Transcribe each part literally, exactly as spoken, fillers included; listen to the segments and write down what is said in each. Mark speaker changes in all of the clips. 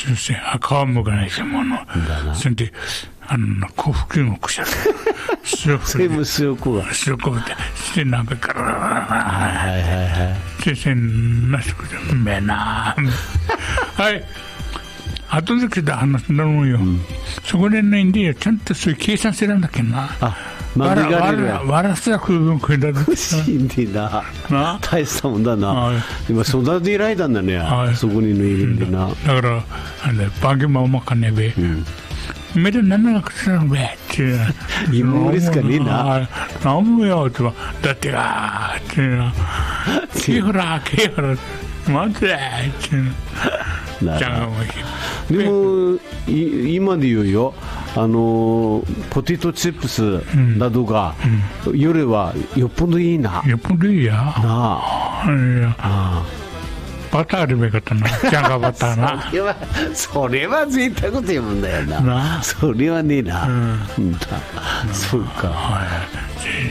Speaker 1: そして皮むかないしものそれであの幸福のくしゃ
Speaker 2: それも強くが
Speaker 1: 強くでしてなんかから
Speaker 2: はいはいはい
Speaker 1: でせんなしくてめなはい後で来た話なのよ、うん、そこでねんでちゃんとそういう計算してるんだっけな
Speaker 2: あまびがれるや
Speaker 1: わらすら空分食いだる
Speaker 2: しんでな大したもんだな今育てられたんだねそこにのいるんでな
Speaker 1: だからあれバギママかねべめで何がくするんべって
Speaker 2: 今もですかねな
Speaker 1: なんもよってだってがってなケフラケフラ待ってって
Speaker 2: でも今で言うよあのポテトチップスなどが、うん、夜はよっぽどいいな
Speaker 1: よっぽどいいやな
Speaker 2: あ
Speaker 1: いやあバターでもよかったなジャガバターな
Speaker 2: それはそれは贅沢というもんだよななそれはねえな、うん、そうか、はい、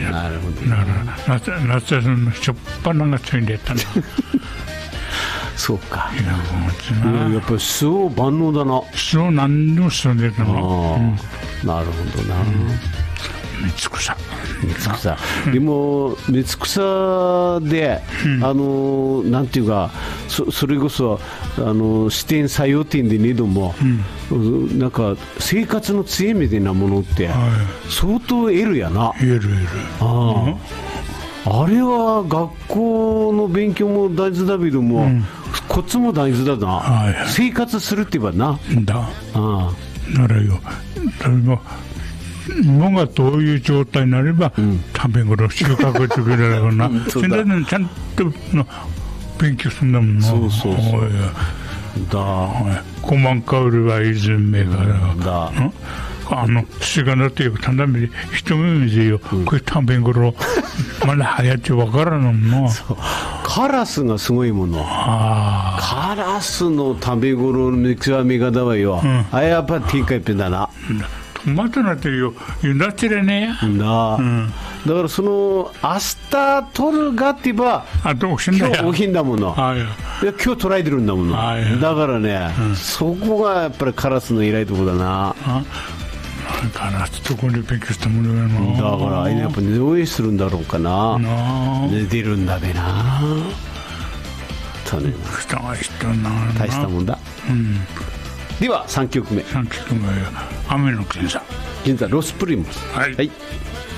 Speaker 2: なるほど、ね、
Speaker 1: 夏夏休みのしょっぱながついでたな
Speaker 2: そうかいややっぱり酢を万能だな
Speaker 1: 酢を何でも酢でたな、うん、
Speaker 2: なるほどな、
Speaker 1: 三つ草
Speaker 2: 三つ草でも三つ草で、うん、あのなんていうか そ, それこそあの視点作用点でねども、うん、なんか生活の知恵みたいなものって相当得るやな
Speaker 1: 得る得る
Speaker 2: ああ、うんあれは学校の勉強も大事だけども、うん、こっちも大事だな、はいはい、生活するって言えばな
Speaker 1: だああならよ芋がどういう状態になれば、うん、食べ頃収穫してくれるよなそれでねちゃんとの勉強するんだもんな
Speaker 2: そうそうそうだ
Speaker 1: ごまんかうるは泉からだ、うんあの血がなっていくために一目見せよ、うん、これ食べ頃まだ流行って分からんのも
Speaker 2: カラスがすごいものあカラスの食べ頃の見極め方はよ、うん、あやっぱティーカイペだな
Speaker 1: トマトなんてよゆだってるね
Speaker 2: な、うん、だからその明日取るがって言えば
Speaker 1: あとおしんだよ
Speaker 2: 今日おひんだものいや今日捉えてるんだものだからね、うん、そこがやっぱりカラスの偉いところだな
Speaker 1: カラスとこに勉強したものやな
Speaker 2: だからやっぱ寝追いするんだろうかな寝てるんだべなとね大したもんだ、うん、ではさんきょくめ
Speaker 1: さんきょくめ雨の検査
Speaker 2: 現在ロスプリモス
Speaker 1: はい、はい